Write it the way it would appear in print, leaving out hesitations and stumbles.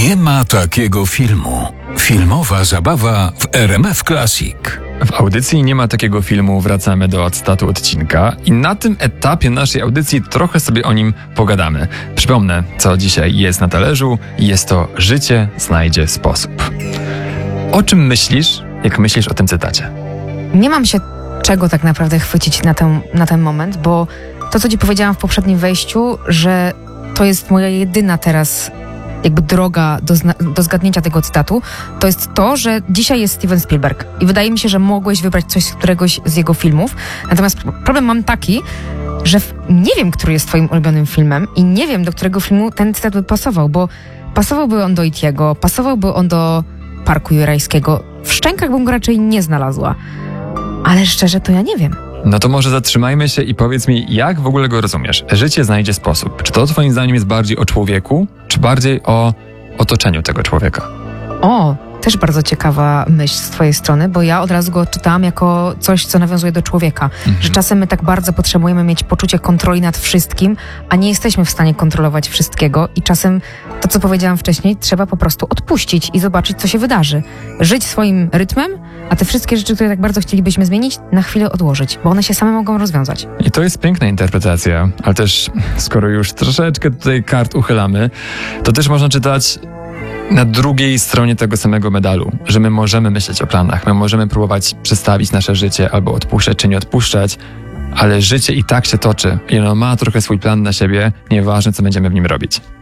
Nie ma takiego filmu. Filmowa zabawa w RMF Classic. W audycji Nie ma takiego filmu wracamy do cytatu odcinka i na tym etapie naszej audycji trochę sobie o nim pogadamy. Przypomnę, co dzisiaj jest na talerzu. Jest to Życie znajdzie sposób. O czym myślisz, jak myślisz o tym cytacie? Nie mam się czego tak naprawdę chwycić na ten moment, bo to, co ci powiedziałam w poprzednim wejściu, że to jest moja jedyna teraz jakby droga do zgadnięcia tego cytatu, to jest to, że dzisiaj jest Steven Spielberg i wydaje mi się, że mogłeś wybrać coś z któregoś z jego filmów, natomiast problem mam taki, że nie wiem, który jest twoim ulubionym filmem i nie wiem, do którego filmu ten cytat by pasował, bo pasowałby on do E.T.'ego, pasowałby on do Parku Jurajskiego. W Szczękach bym go raczej nie znalazła, ale szczerze to ja nie wiem. No to może zatrzymajmy się i powiedz mi, jak w ogóle go rozumiesz? Życie znajdzie sposób. Czy to twoim zdaniem jest bardziej o człowieku, czy bardziej o otoczeniu tego człowieka? Też bardzo ciekawa myśl z twojej strony, bo ja od razu go czytałam jako coś, co nawiązuje do człowieka. Że czasem my tak bardzo potrzebujemy mieć poczucie kontroli nad wszystkim, a nie jesteśmy w stanie kontrolować wszystkiego i czasem to, co powiedziałam wcześniej, trzeba po prostu odpuścić i zobaczyć, co się wydarzy. Żyć swoim rytmem, a te wszystkie rzeczy, które tak bardzo chcielibyśmy zmienić, na chwilę odłożyć, bo one się same mogą rozwiązać. I to jest piękna interpretacja, ale też skoro już troszeczkę tutaj kart uchylamy, to też można czytać na drugiej stronie tego samego medalu, że my możemy myśleć o planach, my możemy próbować przestawić nasze życie albo odpuszczać czy nie odpuszczać, ale życie i tak się toczy i ono ma trochę swój plan na siebie, nieważne co będziemy w nim robić.